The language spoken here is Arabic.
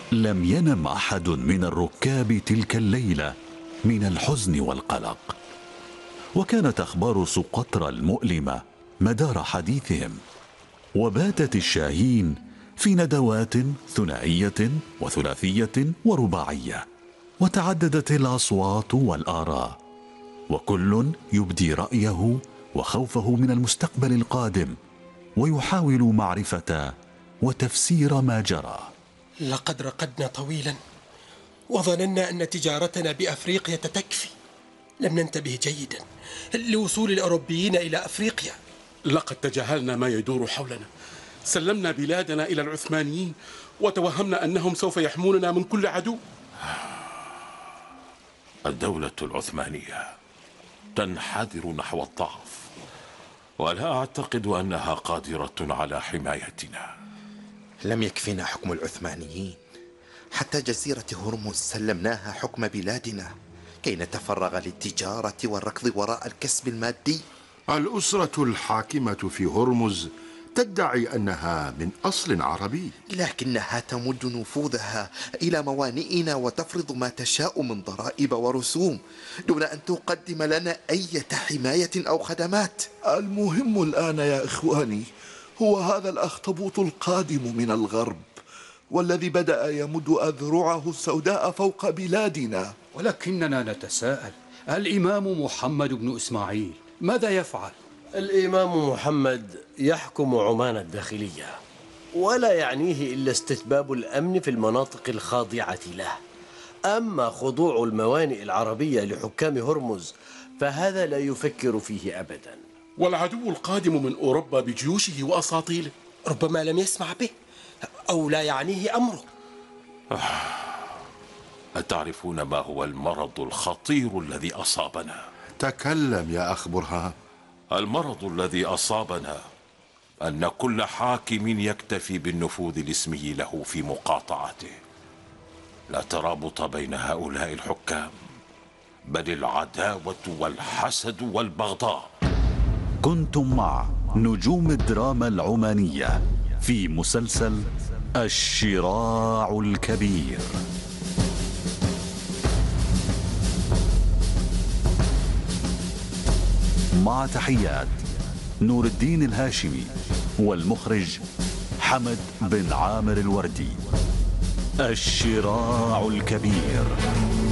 لم ينم أحد من الركاب تلك الليلة من الحزن والقلق، وكانت أخبار سقطرى المؤلمة مدار حديثهم. وباتت الشاهين في ندوات ثنائية وثلاثية ورباعية، وتعددت الأصوات والآراء، وكل يبدي رأيه وخوفه من المستقبل القادم، ويحاول معرفة وتفسير ما جرى. لقد رقدنا طويلا وظننا أن تجارتنا بأفريقيا تكفي. لم ننتبه جيدا لوصول الأوروبيين إلى أفريقيا. لقد تجاهلنا ما يدور حولنا، سلمنا بلادنا إلى العثمانيين وتوهمنا أنهم سوف يحموننا من كل عدو. الدولة العثمانية تنحدر نحو الضعف، ولا أعتقد أنها قادرة على حمايتنا. لم يكفنا حكم العثمانيين، حتى جزيرة هرمز سلمناها حكم بلادنا كي نتفرغ للتجارة والركض وراء الكسب المادي. الأسرة الحاكمة في هرمز تدعي أنها من أصل عربي، لكنها تمد نفوذها إلى موانئنا وتفرض ما تشاء من ضرائب ورسوم دون أن تقدم لنا أي حماية أو خدمات. المهم الآن يا إخواني هو هذا الأخطبوط القادم من الغرب، والذي بدأ يمد أذرعه السوداء فوق بلادنا. ولكننا نتساءل، الإمام محمد بن إسماعيل ماذا يفعل؟ الإمام محمد يحكم عمان الداخلية، ولا يعنيه إلا استتباب الأمن في المناطق الخاضعة له. أما خضوع الموانئ العربية لحكام هرمز فهذا لا يفكر فيه أبدا. والعدو القادم من أوروبا بجيوشه وأساطيله ربما لم يسمع به أو لا يعنيه أمره. أتعرفون ما هو المرض الخطير الذي أصابنا؟ تكلم يا أخ برهان. المرض الذي أصابنا أن كل حاكم يكتفي بالنفوذ لاسمه له في مقاطعته. لا ترابط بين هؤلاء الحكام، بل العداوة والحسد والبغضاء. كنتم مع نجوم الدراما العمانية في مسلسل الشراع الكبير. مع تحيات نور الدين الهاشمي، والمخرج حمد بن عامر الوردي. الشراع الكبير.